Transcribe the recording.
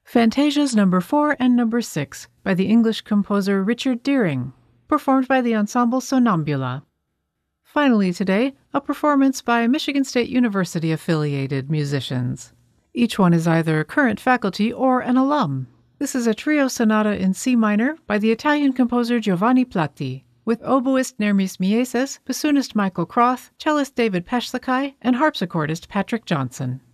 Fantasias No. 4 and No. 6 by the English composer Richard Deering, performed by the ensemble Sonambula. Finally today, a performance by Michigan State University-affiliated musicians. Each one is either current faculty or an alum. This is a trio sonata in C minor by the Italian composer Giovanni Platti, with oboist Nermis Mieses, bassoonist Michael Croth, cellist David Peschlakai, and harpsichordist Patrick Johnson.